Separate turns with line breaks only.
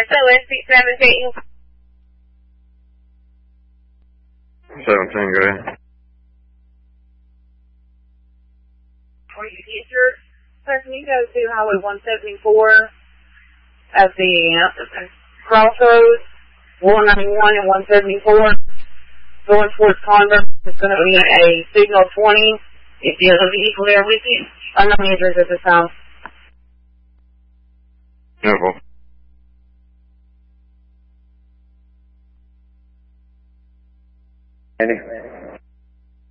SOSC 17.
17, go ahead.
Where you get your person, you go to Highway 174 at the crossroads, 191 and 174, going towards Converse. It's going to be a signal 20. If you have a vehicle there with you, unknown injuries at this time.
Beautiful.
Andy?